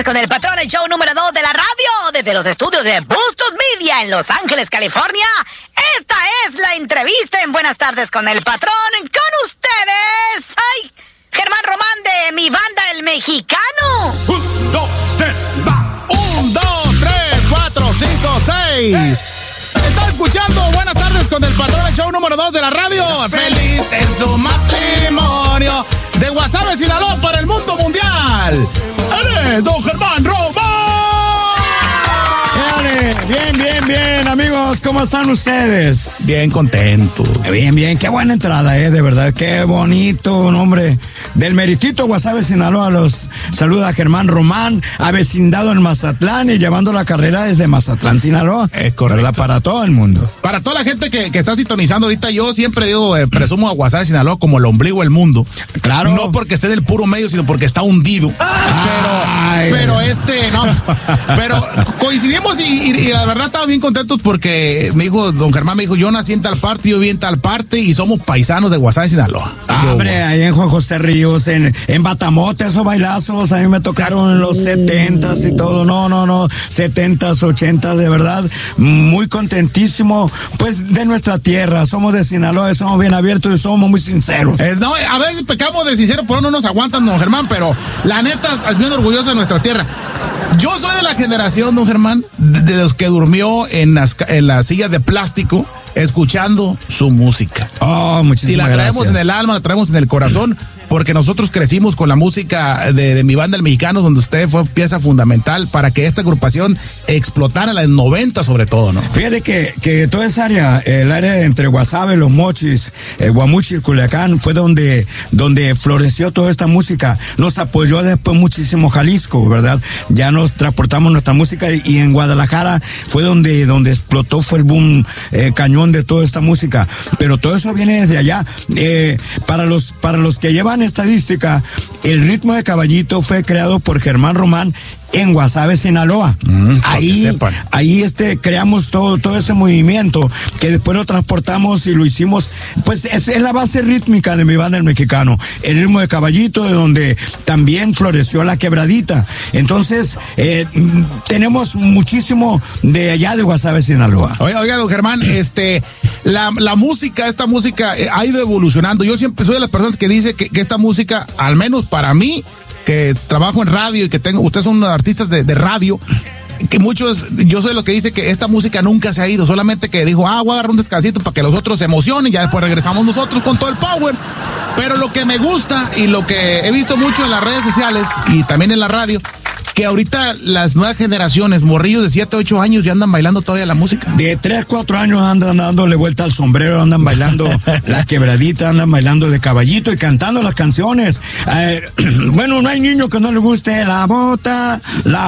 con el patrón, el show número 2 de la radio, desde los estudios de Bustos Media en Los Ángeles, California. Esta es la entrevista en Buenas tardes con el patrón. Con ustedes, ¡ay! Germán Román de mi banda El Mexicano. 1, 2, 3, va. 1, 2, 3, 4, 5, 6. Está escuchando Buenas tardes con el patrón, el show número 2 de la radio. Feliz en su matrimonio. De Guasave, Sinaloa, para el mundo mundial. ¡Ale, don Germán Román! Bien, amigos, ¿cómo están ustedes? Bien contento. Bien, qué buena entrada, de verdad, qué bonito, nombre. Del meritito Guasave, Sinaloa, los saluda Germán Román, avecindado en Mazatlán y llevando la carrera desde Mazatlán, Sinaloa. Es correcto. ¿Verdad? Para todo el mundo. Para toda la gente que está sintonizando ahorita, yo siempre digo, presumo a Guasave, Sinaloa como el ombligo del mundo. Claro. No porque esté en el puro medio, sino porque está hundido. Pero coincidimos y la verdad estaba bien contentos porque me dijo, don Germán me dijo, yo nací en tal parte, yo viví en tal parte y somos paisanos de Guasave, Sinaloa. Hombre, ahí en Juan José Ríos, en Batamote, esos bailazos, a mí me tocaron en los 70s y todo, no, 70s, 80s, de verdad, muy contentísimo, pues, de nuestra tierra, somos de Sinaloa, somos bien abiertos y somos muy sinceros. A veces pecamos de sinceros, pero no nos aguantan, don Germán, pero la neta, es bien orgulloso de nuestra tierra. Yo soy de la generación, don Germán, de los que durmió en las sillas de plástico escuchando su música. Oh, muchísimas gracias. Y la traemos en el alma, la traemos en el corazón, porque nosotros crecimos con la música de mi banda El Mexicano, donde usted fue pieza fundamental para que esta agrupación explotara en los 90 sobre todo, ¿no? Fíjate que toda esa área, el área entre Guasave, Los Mochis, Guamuchi y Culiacán, fue donde floreció toda esta música. Nos apoyó después muchísimo Jalisco, ¿verdad? Ya nos transportamos nuestra música y en Guadalajara fue donde explotó, fue el boom cañón de toda esta música. Pero todo eso viene desde allá. Para los que llevan estadística, el ritmo de caballito fue creado por Germán Román en Guasave, Sinaloa. Ahí creamos todo ese movimiento que después lo transportamos y lo hicimos, pues es la base rítmica de mi banda El Mexicano, el ritmo de caballito, de donde también floreció la quebradita. Entonces tenemos muchísimo de allá de Guasave, Sinaloa. Oiga, don Germán, la música, esta música ha ido evolucionando. Yo siempre soy de las personas que dice que esta música, al menos para mí, que trabajo en radio y que ustedes son artistas de radio, que yo soy lo que dice que esta música nunca se ha ido, solamente que dijo, voy a agarrar un descansito para que los otros se emocionen, ya después regresamos nosotros con todo el power. Pero lo que me gusta y lo que he visto mucho en las redes sociales y también en la radio, que ahorita las nuevas generaciones, morrillos de 7, 8 años ya andan bailando todavía la música. De 3, 4 años andan dándole vuelta al sombrero, andan bailando la quebradita, andan bailando de caballito y cantando las canciones. Bueno, no hay niño que no le guste la bota.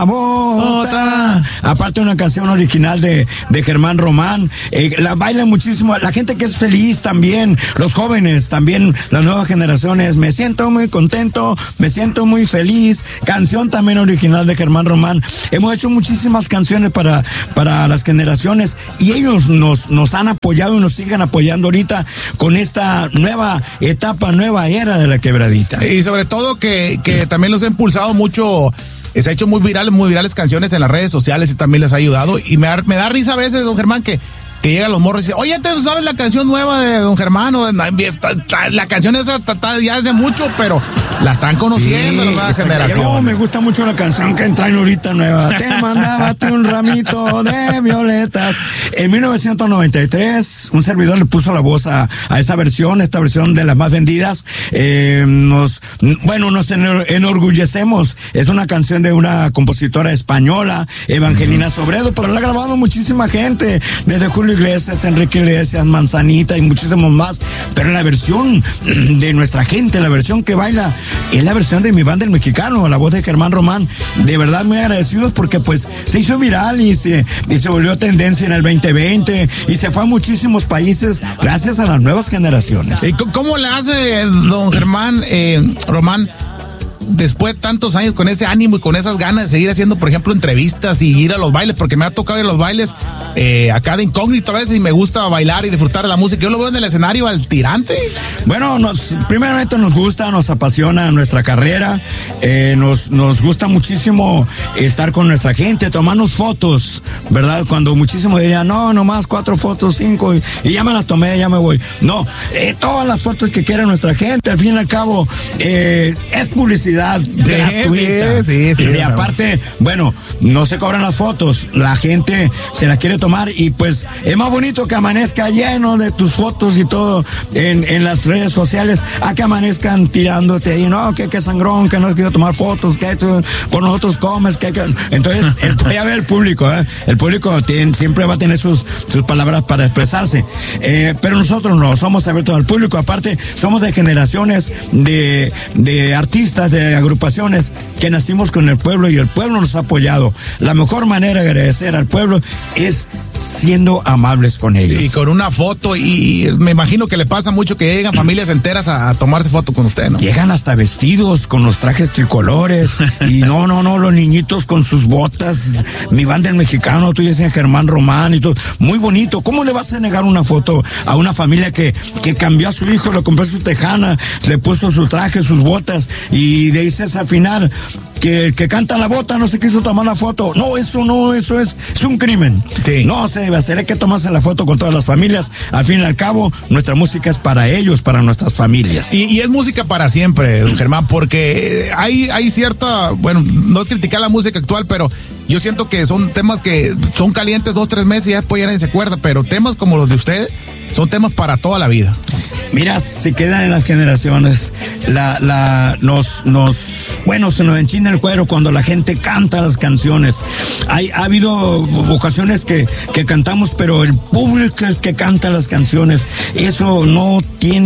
Aparte una canción original de Germán Román. La bailan muchísimo, la gente que es feliz también, los jóvenes también, las nuevas generaciones. Me siento muy contento, me siento muy feliz. Canción también original de Germán Román. Hemos hecho muchísimas canciones para las generaciones y ellos nos han apoyado y nos siguen apoyando ahorita con esta nueva etapa, nueva era de la quebradita. Y sobre todo que también los ha impulsado mucho. Se ha hecho muy virales canciones en las redes sociales y también les ha ayudado. Y me da risa a veces, don Germán, que llegan los morros y dicen, oye, ¿tú sabes la canción nueva de don Germán? La canción esa está ya desde mucho, pero la están conociendo las nuevas generaciones. Me gusta mucho la canción que traen ahorita nueva. Te mandaba un ramito de violetas. En 1993, un servidor le puso la voz a esta versión de las más vendidas. Nos enorgullecemos. Es una canción de una compositora española, Evangelina Sobredo, pero la ha grabado muchísima gente, desde Julio Iglesias, Enrique Iglesias, Manzanita y muchísimos más, pero la versión de nuestra gente, la versión que baila, es la versión de mi banda El Mexicano, la voz de Germán Román. De verdad muy agradecidos porque pues se hizo viral y se volvió tendencia en el 2020 y se fue a muchísimos países gracias a las nuevas generaciones. ¿Y cómo le hace don Germán Román después de tantos años con ese ánimo y con esas ganas de seguir haciendo, por ejemplo, entrevistas y ir a los bailes, porque me ha tocado ir a los bailes acá de incógnito a veces y me gusta bailar y disfrutar de la música. Yo lo veo en el escenario al tirante. Bueno, primeramente nos gusta, nos apasiona nuestra carrera, nos gusta muchísimo estar con nuestra gente, tomarnos fotos, ¿verdad? Cuando muchísimos dirían, no, nomás 4 fotos, 5 y ya me las tomé, ya me voy. No, todas las fotos que quiere nuestra gente, al fin y al cabo, es publicidad gratuita. Sí, y aparte, bueno, no se cobran las fotos, la gente se las quiere tomar y pues es más bonito que amanezca lleno de tus fotos y todo en las redes sociales, a que amanezcan tirándote ahí, no, que sangrón, que no quiero tomar fotos, que tú, por nosotros comes, que. Entonces, ya ve el público, el público siempre va a tener sus palabras para expresarse, pero nosotros no, somos abiertos al público, aparte somos de generaciones de artistas, de agrupaciones que nacimos con el pueblo y el pueblo nos ha apoyado. La mejor manera de agradecer al pueblo es siendo amables con ellos. Y con una foto, y me imagino que le pasa mucho que llegan familias enteras a tomarse foto con usted, ¿no? Llegan hasta vestidos con los trajes tricolores y no, los niñitos con sus botas, mi banda el mexicano, tú dices Germán Román y todo, muy bonito. ¿Cómo le vas a negar una foto a una familia que cambió a su hijo, le compró su tejana, le puso su traje, sus botas y de ahí se al final que el que canta la bota no se quiso tomar la foto? No, eso es un crimen. Sí. No se debe hacer, hay que tomarse la foto con todas las familias. Al fin y al cabo, nuestra música es para ellos, para nuestras familias. Y es música para siempre, don Germán, porque hay cierta, bueno, no es criticar la música actual, pero yo siento que son temas que son calientes 2-3 meses y ya después ya nadie se acuerda, pero temas como los de usted son temas para toda la vida. Mira, se quedan en las generaciones. Se nos enchina el cuero cuando la gente canta las canciones. Ha habido ocasiones que cantamos, pero el público es el que canta las canciones. Eso no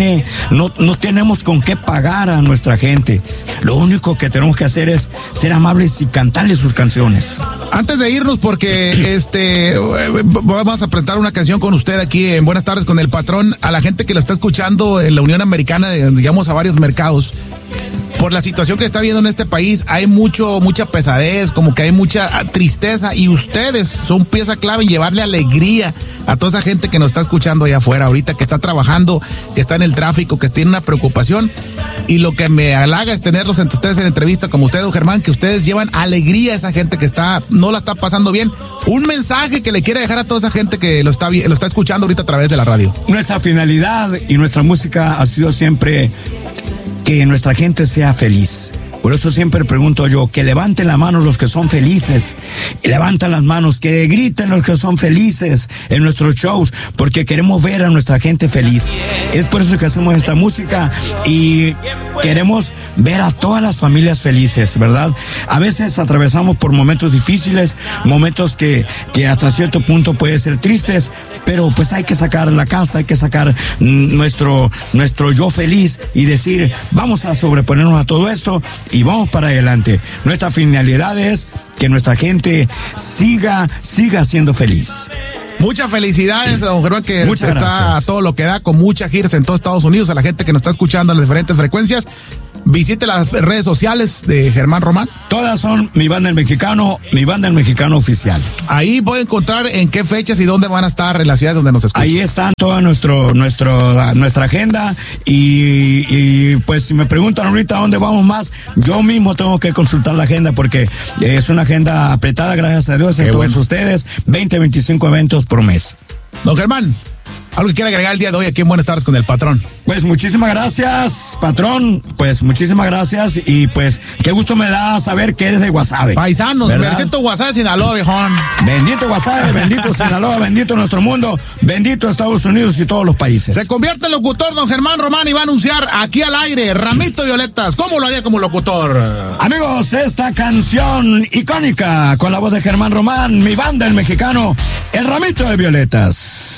tenemos con qué pagar a nuestra gente. Lo único que tenemos que hacer es ser amables y cantarle sus canciones. Antes de irnos, porque vamos a presentar una canción con usted aquí en Buenas Tardes con el Patrón, a la gente que lo está escuchando en la Unión Americana, digamos a varios mercados. Por la situación que está viendo en este país, hay mucha pesadez, como que hay mucha tristeza, y ustedes son pieza clave en llevarle alegría a toda esa gente que nos está escuchando allá afuera ahorita, que está trabajando, que está en el tráfico, que tiene una preocupación. Y lo que me halaga es tenerlos entre ustedes en entrevista, como usted, don Germán, que ustedes llevan alegría a esa gente que no la está pasando bien. Un mensaje que le quiere dejar a toda esa gente que lo está escuchando ahorita a través de la radio. Nuestra finalidad y nuestra música ha sido siempre que nuestra gente sea feliz. Por eso siempre pregunto yo, que levanten la mano los que son felices, y levanten las manos, que griten los que son felices en nuestros shows, porque queremos ver a nuestra gente feliz. Es por eso que hacemos esta música y queremos ver a todas las familias felices, ¿verdad? A veces atravesamos por momentos difíciles, momentos que hasta cierto punto pueden ser tristes, pero pues hay que sacar la casta, hay que sacar nuestro yo feliz y decir, vamos a sobreponernos a todo esto y vamos para adelante. Nuestra finalidad es que nuestra gente siga siendo feliz. Muchas felicidades, don Germán, que muchas está gracias. A todo lo que da, con mucha giras en todo Estados Unidos, a la gente que nos está escuchando en las diferentes frecuencias. Visite las redes sociales de Germán Román. Todas son Mi Banda el Mexicano oficial. Ahí puede encontrar en qué fechas y dónde van a estar en las ciudades donde nos escuchan. Ahí está toda nuestra agenda y pues si me preguntan ahorita dónde vamos más, yo mismo tengo que consultar la agenda porque es una agenda apretada, gracias a Dios, a todos ustedes, 20-25 eventos por mes. Don Germán, ¿algo que quiera agregar el día de hoy aquí en Buenas Tardes con el Patrón? Pues muchísimas gracias, patrón. Pues muchísimas gracias y pues qué gusto me da saber que eres de Guasave. Paisanos, ¿verdad? bendito Guasave, Sinaloa, viejón. Bendito Guasave, bendito Sinaloa, bendito nuestro mundo, bendito Estados Unidos y todos los países. Se convierte en locutor don Germán Román y va a anunciar aquí al aire Ramito de Violetas. ¿Cómo lo haría como locutor? Amigos, esta canción icónica con la voz de Germán Román, Mi Banda el Mexicano, El Ramito de Violetas.